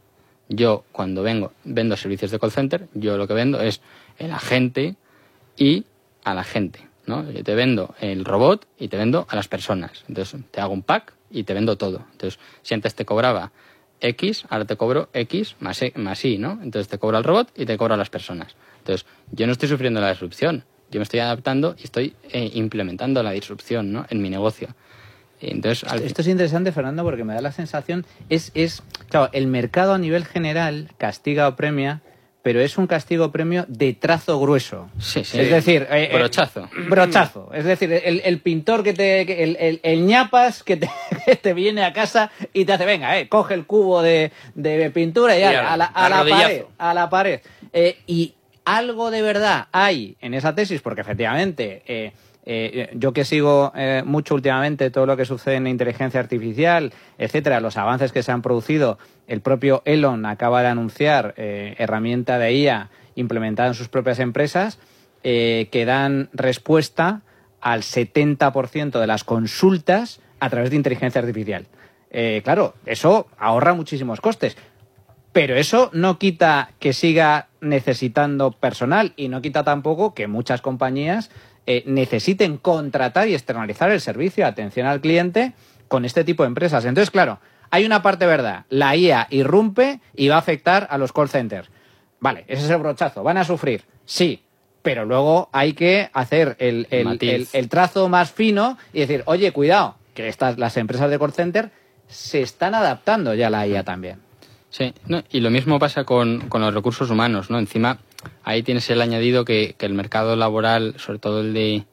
Yo cuando vengo, vendo servicios de call center, yo lo que vendo es el agente y a la gente, ¿no? Yo te vendo el robot y te vendo a las personas. Entonces te hago un pack y te vendo todo. Entonces, si antes te cobraba X, ahora te cobro X más, e, más Y, ¿no? Entonces te cobro al robot y te cobro a las personas. Entonces, yo no estoy sufriendo la disrupción, yo me estoy adaptando y estoy eh, implementando la disrupción, ¿no? En mi negocio. Entonces, al... Esto es interesante, Fernando, porque me da la sensación, es, es, claro, el mercado a nivel general castiga o premia, pero es un castigo premio de trazo grueso. Sí, sí. Es decir, eh, brochazo. Eh, brochazo. Es decir, el, el pintor que te, el, el, el ñapas que te, que te viene a casa y te hace, venga, eh, coge el cubo de, de pintura y, y a, a, la, a, la pared, a la pared. Eh, y algo de verdad hay en esa tesis, porque efectivamente, eh, eh, yo que sigo eh, mucho últimamente todo lo que sucede en inteligencia artificial, etcétera, los avances que se han producido. El propio Elon acaba de anunciar eh, herramienta de I A implementada en sus propias empresas eh, que dan respuesta al setenta por ciento de las consultas a través de inteligencia artificial. Eh, claro, eso ahorra muchísimos costes, pero eso no quita que siga necesitando personal y no quita tampoco que muchas compañías eh, necesiten contratar y externalizar el servicio de atención al cliente con este tipo de empresas. Entonces, claro, hay una parte verdad, la I A irrumpe y va a afectar a los call centers. Vale, ese es el brochazo, van a sufrir, sí, pero luego hay que hacer el, el, el, el trazo más fino y decir, oye, cuidado, que estas, las empresas de call center se están adaptando ya a la I A también. Sí, no, y lo mismo pasa con, con los recursos humanos, ¿no? Encima, ahí tienes el añadido que, que el mercado laboral, sobre todo el de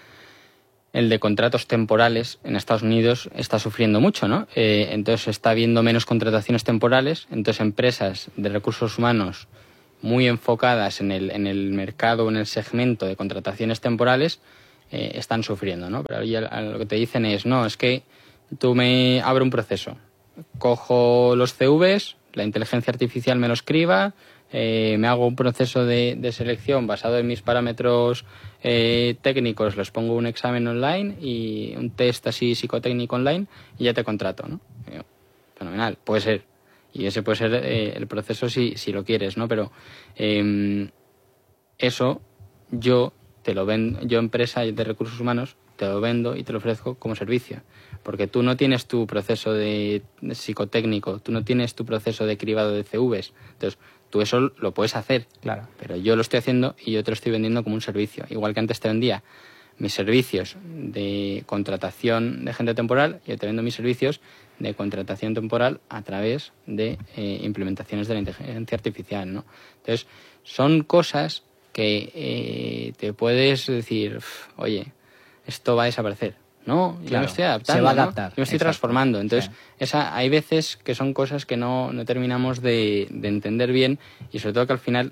el de contratos temporales en Estados Unidos está sufriendo mucho, ¿no? Eh, entonces está habiendo menos contrataciones temporales, entonces empresas de recursos humanos muy enfocadas en el, en el mercado, en el segmento de contrataciones temporales, eh, están sufriendo, ¿no? Pero ahí lo que te dicen es, no, es que tú me abro un proceso, cojo los C Vs, la inteligencia artificial me los criba, eh, me hago un proceso de, de selección basado en mis parámetros eh, técnicos, les pongo un examen online y un test así psicotécnico online y ya te contrato, ¿no? Eh, fenomenal, puede ser. Y ese puede ser eh, el proceso si, si lo quieres, ¿no? Pero eh, eso yo te lo vendo, yo empresa de recursos humanos te lo vendo y te lo ofrezco como servicio. Porque tú no tienes tu proceso de, de psicotécnico, tú no tienes tu proceso de cribado de C Vs. Entonces, tú eso lo puedes hacer. Claro. Pero yo lo estoy haciendo y yo te lo estoy vendiendo como un servicio. Igual que antes te vendía mis servicios de contratación de gente temporal y yo te vendo mis servicios de contratación temporal a través de eh, implementaciones de la inteligencia artificial, ¿no? Entonces, son cosas que eh, te puedes decir, oye, esto va a desaparecer. No, yo claro, me estoy adaptando, se va a ¿no? adaptar, Yo me estoy exacto, transformando. Entonces, sí. esa, hay veces que son cosas que no, no terminamos de, de entender bien y sobre todo que al final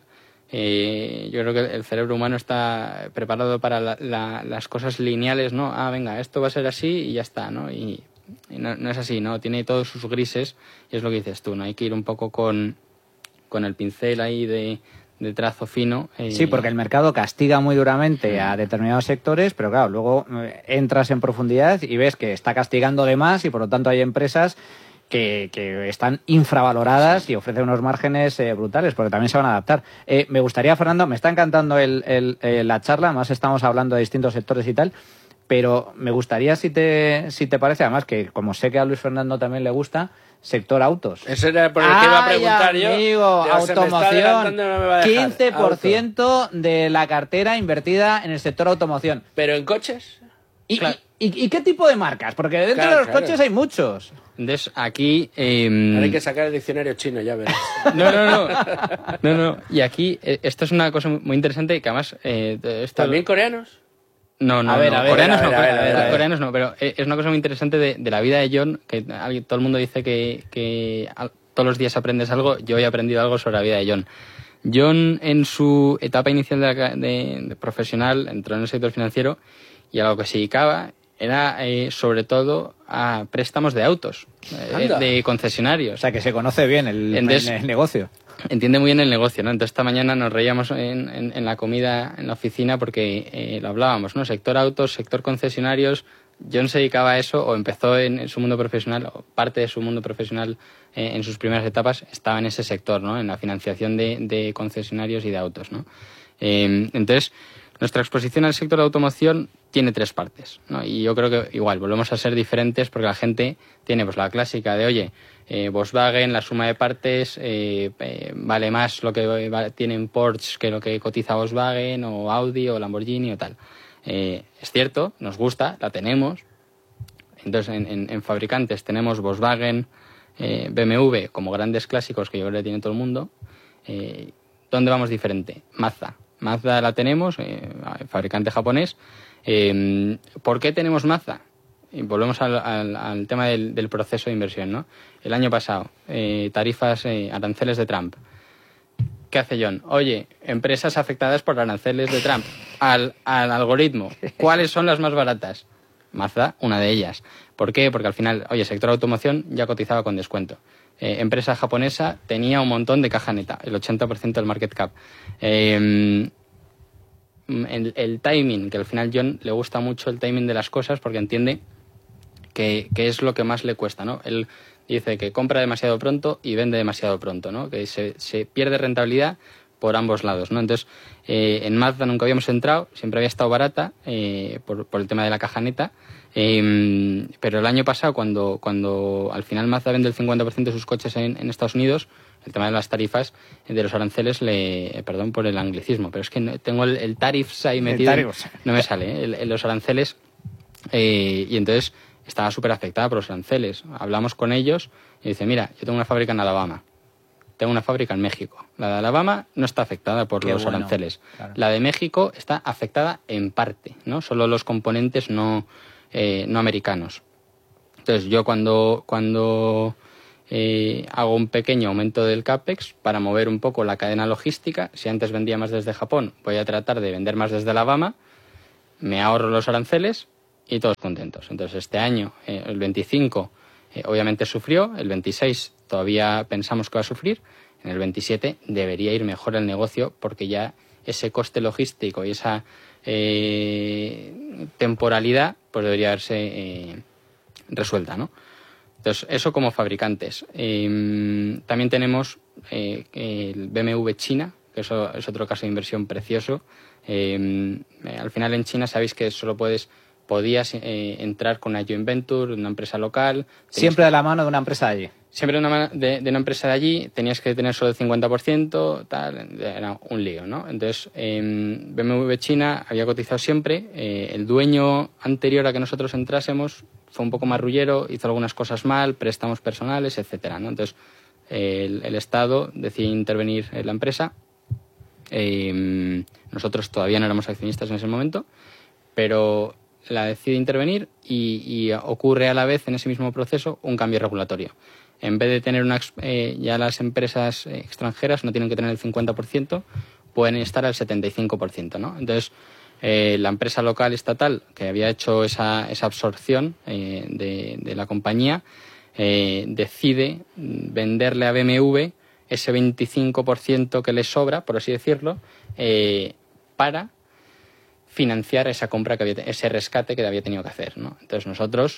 eh, yo creo que el cerebro humano está preparado para la, la, las cosas lineales, ¿no? Ah, venga, esto va a ser así y ya está, ¿no? Y, y no, no es así, ¿no? Tiene todos sus grises y es lo que dices tú, ¿no? Hay que ir un poco con, con el pincel ahí de... de trazo fino. Eh... Sí, porque el mercado castiga muy duramente a determinados sectores, pero claro, luego eh, entras en profundidad y ves que está castigando de más y por lo tanto hay empresas que, que están infravaloradas sí. y ofrecen unos márgenes eh, brutales, porque también se van a adaptar. Eh, me gustaría, Fernando, me está encantando el, el, el, la charla, además estamos hablando de distintos sectores y tal, pero me gustaría, si te, si te parece, además que como sé que a Luis Fernando también le gusta, sector autos. Eso era por el que iba a preguntar Ay, yo. amigo, Digo, automoción. No me va a dejar. quince por ciento Auto. De la cartera invertida en el sector automoción. ¿Pero en coches? ¿Y, claro. y, y, y qué tipo de marcas? Porque dentro claro, de los claro. coches hay muchos. Entonces, aquí... Eh... Ahora hay que sacar el diccionario chino, ya verás. No, no, no. no, no. Y aquí, eh, esto es una cosa muy interesante que además... Eh, esto... ¿También coreanos? No, no, a ver, no. A ver, coreanos a ver, no, a ver, a ver, a ver. coreanos no, pero es una cosa muy interesante de, de la vida de John, que todo el mundo dice que, que todos los días aprendes algo. Yo he aprendido algo sobre la vida de John. John, en su etapa inicial de, la, de, de profesional, entró en el sector financiero y a lo que se dedicaba era eh, sobre todo a préstamos de autos, eh, de concesionarios. O sea, que se conoce bien el, Entonces, el negocio. Entiende muy bien el negocio, ¿no? Entonces esta mañana nos reíamos en, en, en la comida en la oficina porque eh, lo hablábamos, ¿no? Sector autos, sector concesionarios. John se dedicaba a eso o empezó en, en su mundo profesional, o parte de su mundo profesional eh, en sus primeras etapas estaba en ese sector, ¿no? En la financiación de, de concesionarios y de autos, ¿no? Eh, entonces, nuestra exposición al sector de automoción tiene tres partes, ¿no? Y yo creo que igual volvemos a ser diferentes porque la gente tiene pues la clásica de, oye, eh, Volkswagen, la suma de partes, eh, eh, vale más lo que vale, tienen Porsche que lo que cotiza Volkswagen o Audi o Lamborghini o tal. Eh, es cierto, nos gusta, la tenemos. Entonces, en, en, en fabricantes tenemos Volkswagen, eh, B M W como grandes clásicos que yo creo que tiene todo el mundo. Eh, ¿Dónde vamos diferente? Mazda. Mazda la tenemos, eh, fabricante japonés. Eh, ¿Por qué tenemos Mazda? Y volvemos al, al, al tema del, del proceso de inversión, ¿no? El año pasado, eh, tarifas, eh, aranceles de Trump. ¿Qué hace John? Oye, empresas afectadas por aranceles de Trump. Al, al algoritmo, ¿cuáles son las más baratas? Mazda, una de ellas. ¿Por qué? Porque al final, oye, sector automoción ya cotizaba con descuento. Eh, empresa japonesa tenía un montón de caja neta, el ochenta por ciento del market cap. Eh, el, el timing, que al final John le gusta mucho el timing de las cosas porque entiende que, que es lo que más le cuesta, ¿no? Él dice que compra demasiado pronto y vende demasiado pronto, ¿no? Que se, se pierde rentabilidad por ambos lados, ¿no? Entonces, eh, en Mazda nunca habíamos entrado, siempre había estado barata eh, por, por el tema de la caja neta, eh, pero el año pasado, cuando, cuando al final Mazda vende el cincuenta por ciento de sus coches en, en Estados Unidos, el tema de las tarifas, de los aranceles, le perdón por el anglicismo, pero es que no, tengo el, el tariffs ahí metido, no me sale, ¿eh? el, el, los aranceles, eh, y entonces estaba súper afectada por los aranceles. Hablamos con ellos y dice, mira, yo tengo una fábrica en Alabama, tengo una fábrica en México. La de Alabama no está afectada por Qué los bueno, aranceles. Claro. La de México está afectada en parte, ¿no? Solo los componentes no, eh, no americanos. Entonces yo cuando, cuando eh, hago un pequeño aumento del CAPEX para mover un poco la cadena logística, si antes vendía más desde Japón, voy a tratar de vender más desde Alabama, me ahorro los aranceles y todos contentos. Entonces este año, eh, el veinticinco, eh, obviamente sufrió, el veintiséis todavía pensamos que va a sufrir, en el veintisiete debería ir mejor el negocio porque ya ese coste logístico y esa eh, temporalidad pues debería haberse eh, resuelta, ¿no? Entonces, eso como fabricantes. Eh, también tenemos eh, el B M W China, que eso es otro caso de inversión precioso. Eh, al final en China sabéis que solo puedes podías eh, entrar con una joint venture, una empresa local. Siempre de la mano de una empresa allí. siempre de una, de, de una empresa de allí tenías que tener solo el cincuenta por ciento, tal, era un lío, ¿no? Entonces, eh, B M W China había cotizado siempre, eh, el dueño anterior a que nosotros entrásemos fue un poco marrullero, hizo algunas cosas mal, préstamos personales, etcétera, ¿no? Entonces, eh, el, el Estado decidió intervenir en la empresa. Eh, nosotros todavía no éramos accionistas en ese momento, pero la decide intervenir y, y ocurre a la vez en ese mismo proceso un cambio regulatorio. En vez de tener una, eh, ya las empresas extranjeras no tienen que tener el cincuenta por ciento, pueden estar al setenta y cinco por ciento, ¿no? Entonces, eh, la empresa local estatal que había hecho esa, esa absorción eh, de, de la compañía eh, decide venderle a B M W ese veinticinco por ciento que le sobra, por así decirlo, eh, para financiar esa compra, que había, ese rescate que había tenido que hacer, ¿no? Entonces nosotros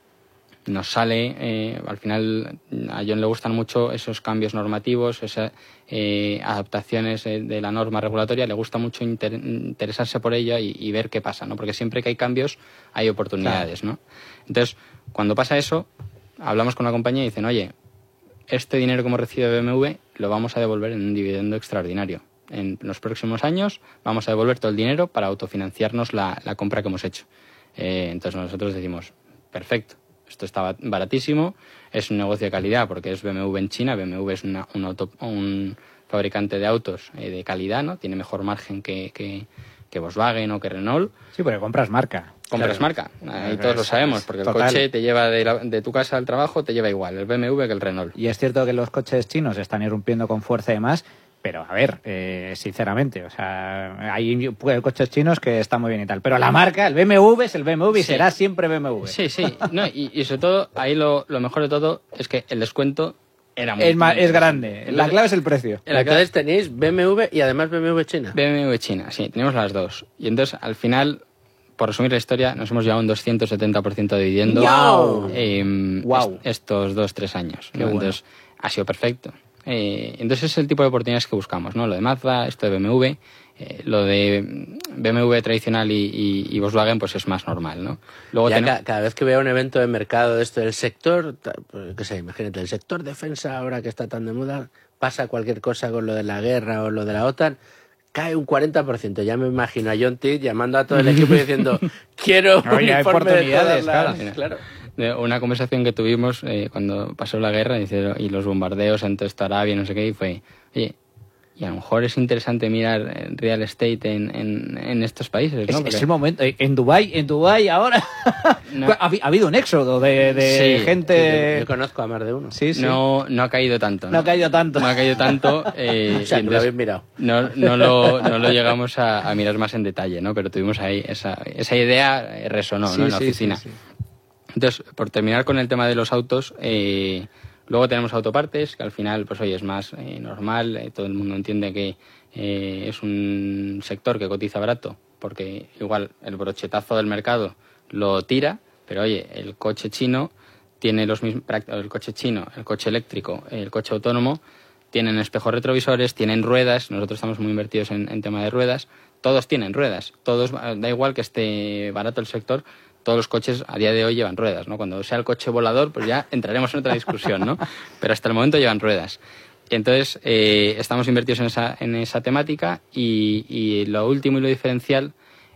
nos sale, eh, al final a John le gustan mucho esos cambios normativos, esas eh, adaptaciones eh, de la norma regulatoria, le gusta mucho inter, interesarse por ella y, y ver qué pasa, ¿no? Porque siempre que hay cambios hay oportunidades, claro, ¿no? Entonces, cuando pasa eso, hablamos con la compañía y dicen, oye, este dinero que hemos recibido de B M W lo vamos a devolver en un dividendo extraordinario. En los próximos años vamos a devolver todo el dinero para autofinanciarnos la, la compra que hemos hecho. Eh, entonces nosotros decimos, perfecto, esto está baratísimo, es un negocio de calidad porque es B M W en China, B M W es una, un, auto, un fabricante de autos eh, de calidad, ¿no? Tiene mejor margen que, que, que Volkswagen o que Renault. Sí, porque compras marca. Compras claro. marca, ahí todos lo sabemos, porque Total. El coche te lleva de, la, de tu casa al trabajo, te lleva igual, el B M W que el Renault. Y es cierto que los coches chinos están irrumpiendo con fuerza y demás, pero a ver, eh, sinceramente, o sea, hay coches chinos que están muy bien y tal, pero la marca, el B M W es el B M W y sí. será siempre B M W. Sí, sí, no, y, y sobre todo, ahí lo, lo mejor de todo es que el descuento era muy... Es, ma, es grande, la clave es el precio. La clave es tenéis B M W y además B M W China. B M W China, sí, tenemos las dos. Y entonces, al final, por resumir la historia, nos hemos llevado un doscientos setenta por ciento de dividendo wow. eh, wow. est estos dos, tres años. ¿no? Bueno. Entonces, ha sido perfecto. Eh, entonces es el tipo de oportunidades que buscamos, ¿no? Lo de Mazda, esto de B M W, eh, lo de B M W tradicional y, y, y Volkswagen pues es más normal, ¿no? Luego ya tenemos... ca cada vez que veo un evento de mercado de esto del sector, pues, qué sé, imagínate, el sector defensa ahora que está tan de moda, pasa cualquier cosa con lo de la guerra o lo de la OTAN, cae un cuarenta por ciento. Ya me imagino a John Tidd llamando a todo el equipo y diciendo, quiero un Oye, informe de todas las... claro. claro. Una conversación que tuvimos eh, cuando pasó la guerra y los bombardeos en toda esta Arabia, no sé qué, y fue, oye, y a lo mejor es interesante mirar real estate en, en, en estos países, ¿no? Es, Porque... es el momento, en Dubái, en Dubái ahora no. ha, ha habido un éxodo de, de sí, gente... Sí, yo conozco a más de uno. Sí, sí. No, no ha caído tanto. No, no ha caído tanto. No ha caído tanto. Eh, o sea, que lo habéis mirado. No, no, lo, no lo llegamos a, a mirar más en detalle, ¿no? Pero tuvimos ahí, esa, esa idea resonó, sí, ¿no? En la sí, oficina. Sí, sí. Entonces, por terminar con el tema de los autos, eh, luego tenemos autopartes, que al final, pues oye, es más eh, normal, eh, todo el mundo entiende que eh, es un sector que cotiza barato, porque igual el brochetazo del mercado lo tira, pero oye, el coche chino tiene los mismos, el coche chino, el coche eléctrico, el coche autónomo, tienen espejos retrovisores, tienen ruedas, nosotros estamos muy invertidos en, en tema de ruedas, todos tienen ruedas, todos, da igual que esté barato el sector, todos los coches a día de hoy llevan ruedas, ¿no? Cuando sea el coche volador, pues ya entraremos en otra discusión, ¿no? Pero hasta el momento llevan ruedas. Y entonces, eh, estamos invertidos en esa, en esa temática y, y lo último y lo diferencial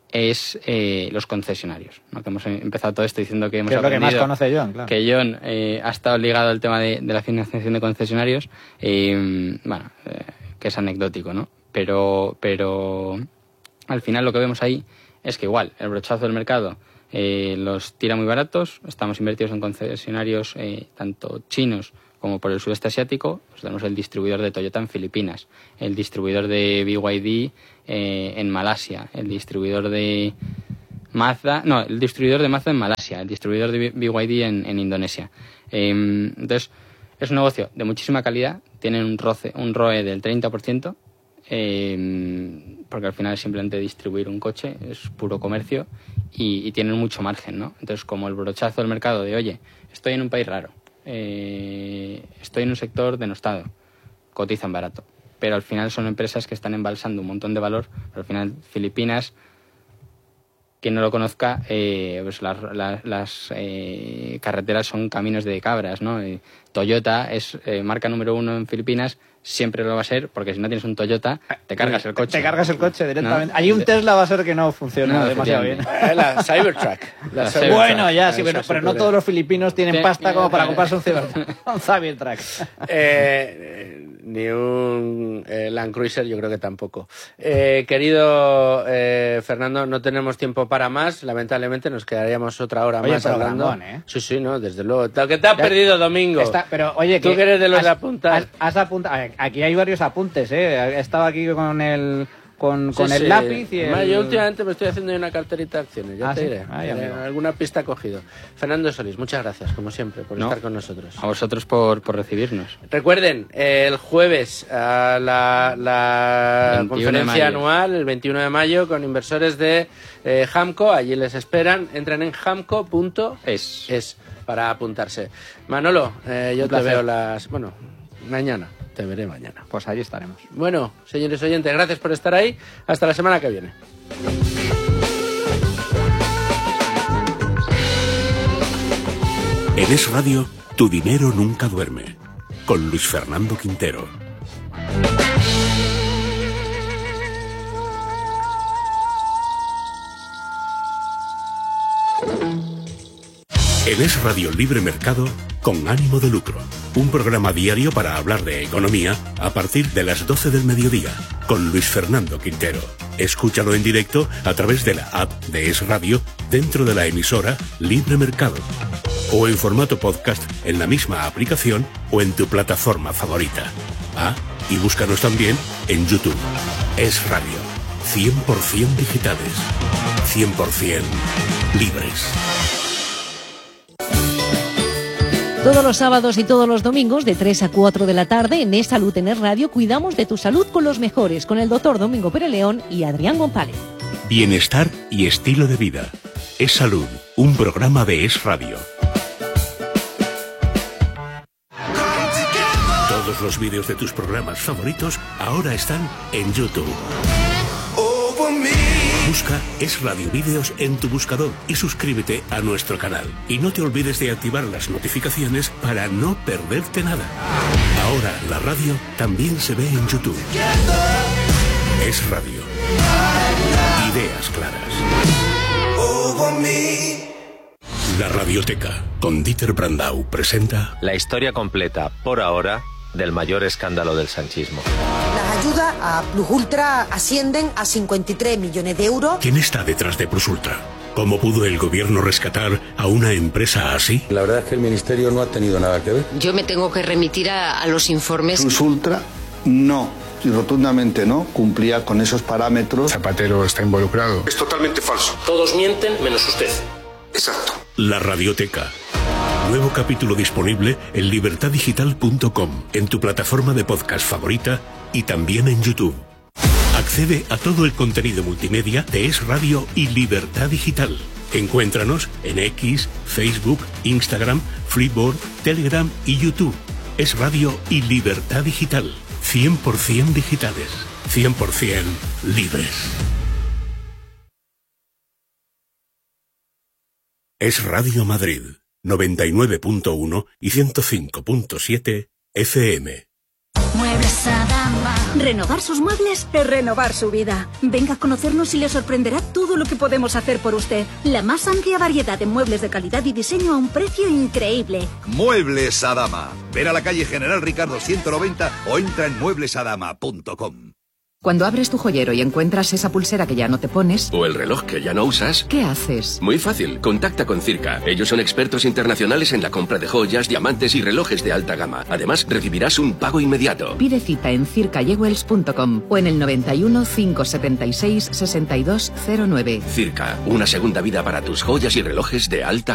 es eh, los concesionarios, ¿no? Que hemos empezado todo esto diciendo que hemos que es aprendido... lo que más conoce John, claro. Que John eh, ha estado ligado al tema de, de la financiación de concesionarios, eh, bueno, eh, que es anecdótico, ¿no? Pero, pero al final lo que vemos ahí es que igual, el brochazo del mercado eh, los tira muy baratos, estamos invertidos en concesionarios eh, tanto chinos como por el sudeste asiático, pues tenemos el distribuidor de Toyota en Filipinas, el distribuidor de B Y D eh, en Malasia, el distribuidor de Mazda, no, el distribuidor de Mazda en Malasia, el distribuidor de B Y D en, en Indonesia. Eh, entonces, es un negocio de muchísima calidad, tienen un, roce, un R O E del treinta por ciento, eh, porque al final es simplemente distribuir un coche, es puro comercio, y, y tienen mucho margen, ¿no? Entonces, como el brochazo del mercado de, oye, estoy en un país raro, eh, estoy en un sector denostado, cotizan barato, pero al final son empresas que están embalsando un montón de valor, pero al final Filipinas quien no lo conozca, eh, pues las, las, las eh, carreteras son caminos de cabras, ¿no? Eh, Toyota es eh, marca número uno en Filipinas, siempre lo va a ser, porque si no tienes un Toyota, te cargas el coche. Te cargas el coche directamente. ¿No? Allí un Tesla va a ser que no funciona no, demasiado bien. La Cybertruck. La La Cybertruck. Bueno, ya, sí, pero, pero no todos los filipinos tienen pasta como para comprarse un Cybertruck. Un Cybertruck. Eh, ni un eh, Land Cruiser, yo creo que tampoco. Eh, querido eh, Fernando, no tenemos tiempo para más. Lamentablemente nos quedaríamos otra hora Oye, más hablando. grandón, ¿eh? Sí, sí, no, desde luego. Lo que te has ya, perdido, Domingo. Está, pero oye, tú que que eres de los has, de apuntar. Has, has apuntado. Aquí hay varios apuntes, ¿eh? He estado aquí con el con, sí, con el sí. lápiz y Además, el... yo últimamente me estoy haciendo una carterita de acciones, ya ah, te ¿sí? diré. Ay, eh, alguna pista he cogido. Fernando Solís, muchas gracias, como siempre, por no, estar con nosotros. A vosotros por, por recibirnos. Recuerden, eh, el jueves a la, la conferencia anual, el veintiuno de mayo, con inversores de eh, Hamco, allí les esperan. Entran en hamco punto es para apuntarse. Manolo, eh, yo te veo las... Bueno, mañana. Te veré mañana. Pues allí estaremos. Bueno, señores oyentes, gracias por estar ahí. Hasta la semana que viene. En Es Radio, tu dinero nunca duerme. Con Luis Fernando Quintero. En Es Radio Libre Mercado, con ánimo de lucro. Un programa diario para hablar de economía a partir de las doce del mediodía, con Luis Fernando Quintero. Escúchalo en directo a través de la app de Es Radio dentro de la emisora Libre Mercado. O en formato podcast en la misma aplicación o en tu plataforma favorita. Ah, y búscanos también en YouTube. Es Radio. cien por ciento digitales. cien por ciento libres. Todos los sábados y todos los domingos de tres a cuatro de la tarde en Es Salud en Es Radio cuidamos de tu salud con los mejores, con el doctor Domingo Pérez León y Adrián González. Bienestar y estilo de vida. Es Salud, un programa de Es Radio. Todos los vídeos de tus programas favoritos ahora están en YouTube. Busca Es Radio Vídeos en tu buscador y suscríbete a nuestro canal. Y no te olvides de activar las notificaciones para no perderte nada. Ahora la radio también se ve en YouTube. Es Radio. Ideas claras. La Radioteca, con Dieter Brandau, presenta... La historia completa, por ahora, del mayor escándalo del sanchismo. Las ayudas a Plus Ultra ascienden a cincuenta y tres millones de euros. ¿Quién está detrás de Plus Ultra? ¿Cómo pudo el gobierno rescatar a una empresa así? La verdad es que el ministerio no ha tenido nada que ver. Yo me tengo que remitir a, a los informes. Plus Ultra no, y rotundamente no, cumplía con esos parámetros. Zapatero está involucrado. Es totalmente falso. Todos mienten menos usted. Exacto. La Radioteca. Nuevo capítulo disponible en libertad digital punto com, en tu plataforma de podcast favorita y también en YouTube. Accede a todo el contenido multimedia de Es Radio y Libertad Digital. Encuéntranos en X, Facebook, Instagram, Flipboard, Telegram y YouTube. Es Radio y Libertad Digital. cien por ciento digitales. cien por ciento libres. Es Radio Madrid. noventa y nueve punto uno y ciento cinco punto siete F M. Muebles Adama. Renovar sus muebles es renovar su vida. Venga a conocernos y le sorprenderá todo lo que podemos hacer por usted. La más amplia variedad de muebles de calidad y diseño a un precio increíble. Muebles Adama. Ven a la calle General Ricardo ciento noventa o entra en muebles adama punto com. Cuando abres tu joyero y encuentras esa pulsera que ya no te pones... o el reloj que ya no usas... ¿qué haces? Muy fácil, contacta con Circa. Ellos son expertos internacionales en la compra de joyas, diamantes y relojes de alta gama. Además, recibirás un pago inmediato. Pide cita en circa jewels punto com o en el noventa y uno, cinco setenta y seis, sesenta y dos cero nueve. Circa, una segunda vida para tus joyas y relojes de alta